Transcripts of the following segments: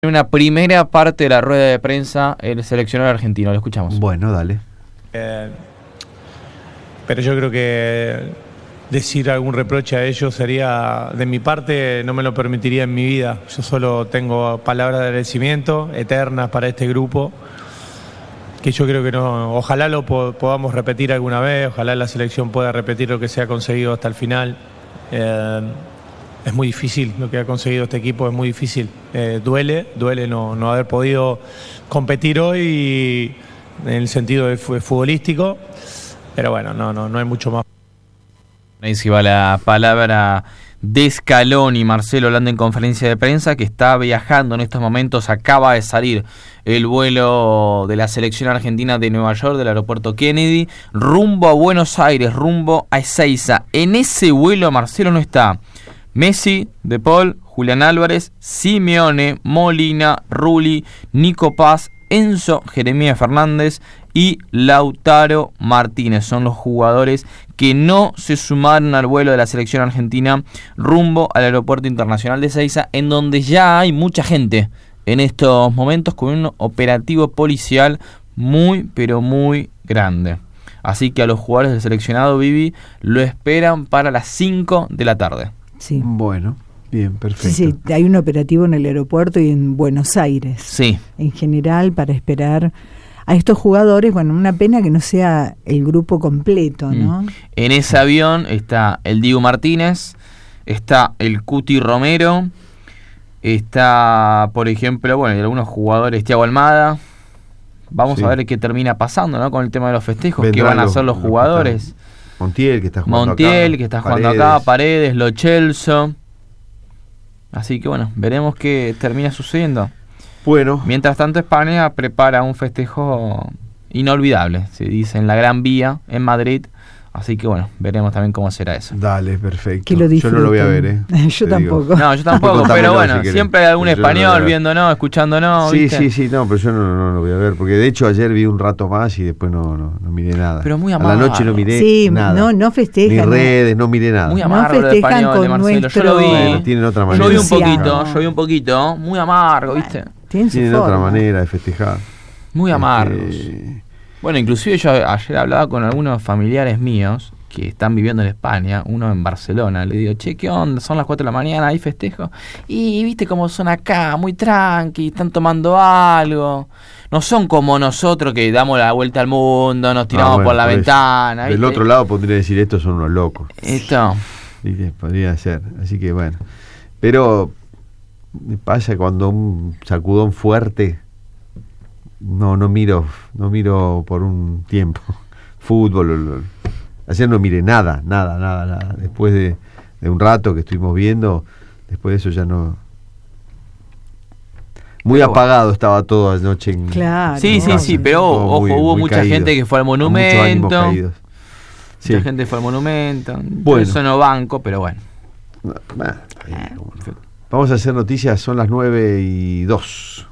Una primera parte de la rueda de prensa el seleccionador argentino, lo escuchamos. Bueno, dale. Pero yo creo que decir algún reproche a ellos sería, de mi parte, no me lo permitiría en mi vida. Yo solo tengo palabras de agradecimiento eternas para este grupo, que yo creo que no, ojalá lo podamos repetir alguna vez, ojalá la selección pueda repetir lo que se ha conseguido hasta el final. Es muy difícil lo que ha conseguido este equipo, es muy difícil. Duele no haber podido competir hoy en el sentido futbolístico, pero bueno, no hay mucho más. Ahí se va la palabra de Scaloni, Marcelo, hablando en conferencia de prensa, que está viajando en estos momentos. Acaba de salir el vuelo de la selección argentina de Nueva York, del aeropuerto Kennedy, rumbo a Buenos Aires, rumbo a Ezeiza. En ese vuelo, Marcelo, no está Messi, De Paul, Julián Álvarez, Simeone, Molina, Rulli, Nico Paz, Enzo, Jeremías Fernández y Lautaro Martínez. Son los jugadores que no se sumaron al vuelo de la selección argentina rumbo al aeropuerto internacional de Ezeiza, en donde ya hay mucha gente en estos momentos con un operativo policial muy, pero muy grande. Así que a los jugadores del seleccionado, Vivi, lo esperan para las 5 de la tarde. Sí. Bueno, bien, perfecto. Sí, hay un operativo en el aeropuerto y en Buenos Aires. Sí. En general, para esperar a estos jugadores. Bueno, una pena que no sea el grupo completo, ¿no? En ese avión está el Diego Martínez, está el Cuti Romero, está, por ejemplo, bueno, algunos jugadores, Thiago Almada. Vamos a ver qué termina pasando, ¿no? Con el tema de los festejos, qué van a hacer los jugadores. Montiel, que está jugando acá, Paredes, Lo Celso. Así que bueno, veremos qué termina sucediendo. Bueno. Mientras tanto, España prepara un festejo inolvidable, se dice, en la Gran Vía, en Madrid. Así que bueno, veremos también cómo será eso. Dale, perfecto. Que lo yo no lo voy a ver, Yo tampoco. No, yo tampoco, pero bueno, siempre hay algún español viéndonos, escuchándonos. Sí, ¿viste? sí, no, pero yo no lo voy a ver, porque de hecho ayer vi un rato más y después no miré nada. Pero muy a amargo. la noche no miré nada. No festejan. Ni redes, no miré nada. Muy amargo no el español de Marcelo. Yo lo vi. Bueno, tienen otra manera. Yo vi un poquito, muy amargo, ¿viste? Tienen otra manera de festejar. Muy amargos. Bueno, inclusive yo ayer hablaba con algunos familiares míos que están viviendo en España, uno en Barcelona. Le digo, che, ¿qué onda? Son las 4 de la mañana, ¿hay festejo? Y viste cómo son acá, muy tranqui, están tomando algo. No son como nosotros que damos la vuelta al mundo, nos tiramos por la ventana. Del otro lado podría decir, estos son unos locos. Esto. Podría ser, así que bueno. Pero pasa cuando un sacudón fuerte, no miro por un tiempo. Fútbol, ayer no miré nada. Después de un rato que estuvimos viendo, después de eso ya no. Muy pero apagado estaba todo anoche. Claro. Sí, pero ojo, hubo mucha caído, gente que fue al monumento. Mucha gente fue al monumento. Bueno. Eso no banco, pero bueno. Vamos a hacer noticias, son las 9:02.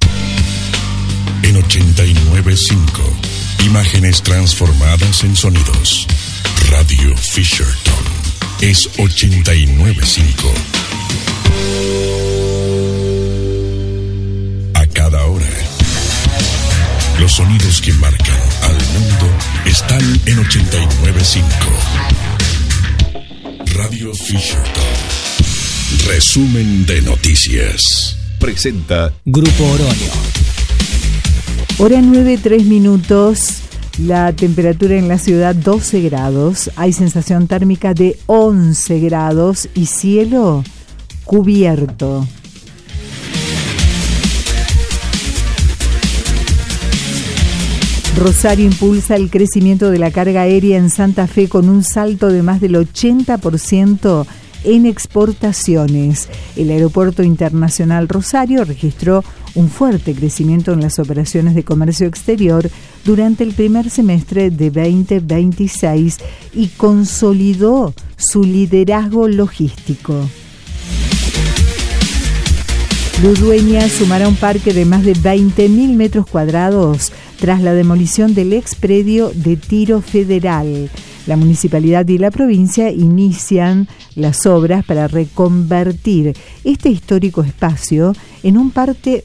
En 89.5, imágenes transformadas en sonidos. Radio Fisherton es 89.5. A cada hora, los sonidos que marcan al mundo están en 89.5. Radio Fisherton. Resumen de noticias. Presenta Grupo Oroño. Hora 9:03. La temperatura en la ciudad 12 grados. Hay sensación térmica de 11 grados y cielo cubierto. Rosario impulsa el crecimiento de la carga aérea en Santa Fe con un salto de más del 80% en exportaciones. El Aeropuerto Internacional Rosario registró un fuerte crecimiento en las operaciones de comercio exterior durante el primer semestre de 2026 y consolidó su liderazgo logístico. Ludueña sumará un parque de más de 20.000 metros cuadrados tras la demolición del expredio de Tiro Federal. La municipalidad y la provincia inician las obras para reconvertir este histórico espacio en un parque